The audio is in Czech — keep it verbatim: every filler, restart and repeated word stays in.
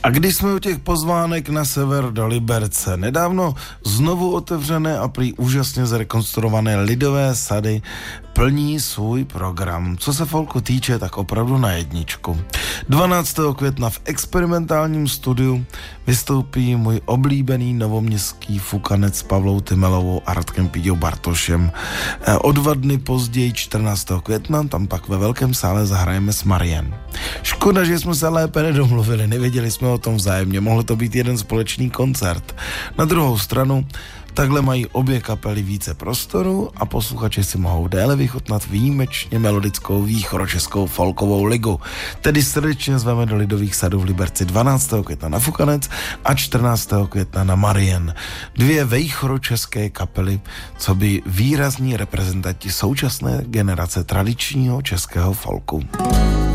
A když jsme u těch pozvánek na sever do Liberce, nedávno znovu otevřené a prý úžasně zrekonstruované Lidové sady plní svůj program. Co se folku týče, tak opravdu na jedničku. dvanáctého května v experimentálním studiu vystoupí můj oblíbený novoměstský fukanec s Pavlou Tymelovou a Radkem Píďou Bartošem. O dva dny později, čtrnáctého května, tam pak ve velkém sále zahrajeme s Marien. Škoda, že jsme se lépe nedomluvili, nevěděli jsme o tom vzájemně, mohl to být jeden společný koncert. Na druhou stranu, takhle mají obě kapely více prostoru a posluchači si mohou déle vychutnat výjimečně melodickou východočeskou folkovou ligu. Tedy srdečně zveme do Lidových sadů v Liberci dvanáctého května na Fukanec a čtrnáctého května na Marien. Dvě východočeské kapely, co by výrazní reprezentanti současné generace tradičního českého folku.